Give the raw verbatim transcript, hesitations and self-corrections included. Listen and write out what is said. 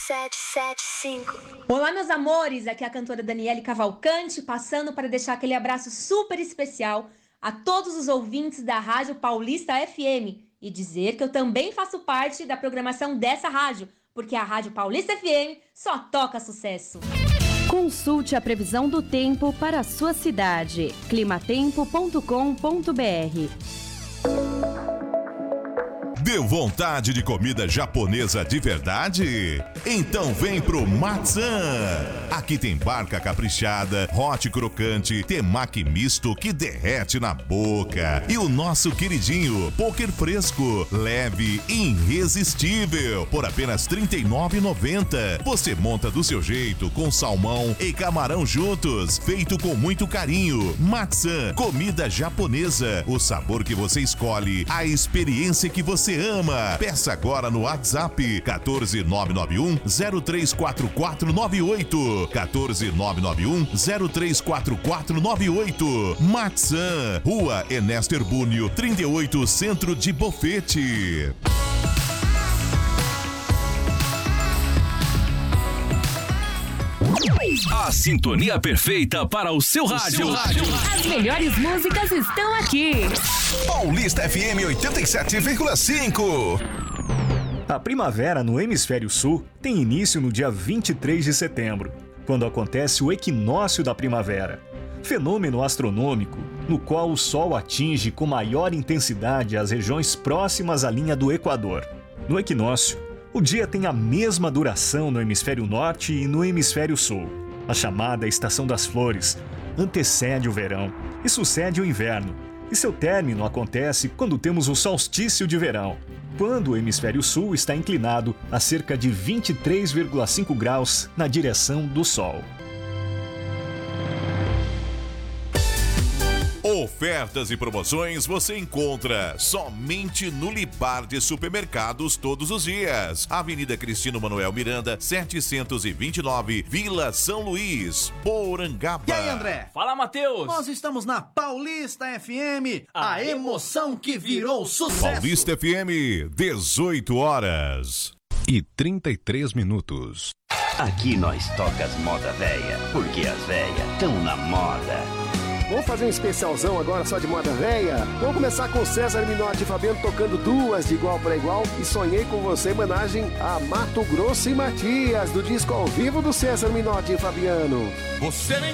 sete sete cinco. Olá, meus amores, aqui é a cantora Daniele Cavalcante, passando para deixar aquele abraço super especial a todos os ouvintes da Rádio Paulista F M e dizer que eu também faço parte da programação dessa rádio, porque a Rádio Paulista F M só toca sucesso. Consulte a previsão do tempo para a sua cidade. climatempo ponto com ponto br. Deu vontade de comida japonesa de verdade? Então vem pro Matzan! Aqui tem barca caprichada, hot crocante, temaki misto que derrete na boca. E o nosso queridinho, poker fresco, leve e irresistível, por apenas trinta e nove reais e noventa centavos. Você monta do seu jeito, com salmão e camarão juntos, feito com muito carinho. Matzan, comida japonesa, o sabor que você escolhe, a experiência que você ama. Peça agora no WhatsApp quatorze nove nove um zero três quatro quatro nove oito. quatorze nove nove um zero três quatro quatro nove oito. Matzan, Rua Ernesto Búnio, trinta e oito, Centro de Bofete. A sintonia perfeita para o seu rádio. O seu rádio. As melhores músicas estão aqui. Paulista F M oitenta e sete vírgula cinco. A primavera no Hemisfério Sul tem início no dia vinte e três de setembro, quando acontece o equinócio da primavera, fenômeno astronômico no qual o Sol atinge com maior intensidade as regiões próximas à linha do Equador. No equinócio, o dia tem a mesma duração no Hemisfério Norte e no Hemisfério Sul. A chamada Estação das Flores antecede o verão e sucede o inverno, e seu término acontece quando temos o solstício de verão, quando o Hemisfério Sul está inclinado a cerca de vinte e três vírgula cinco graus na direção do Sol. Ofertas e promoções você encontra somente no Libar de Supermercados todos os dias. Avenida Cristino Manuel Miranda, setecentos e vinte e nove, Vila São Luís, Porangaba. E aí, André? Fala, Matheus! Nós estamos na Paulista F M, a, a emoção que virou sucesso. Paulista F M, dezoito horas e trinta e três minutos. Aqui nós toca as moda véia, porque as véias tão na moda. Vamos fazer um especialzão agora só de moda véia? Vamos começar com César Minotti e Fabiano tocando duas de igual para igual e Sonhei com Você em homenagem a Mato Grosso e Matias, do disco ao vivo do César Minotti e Fabiano. Você nem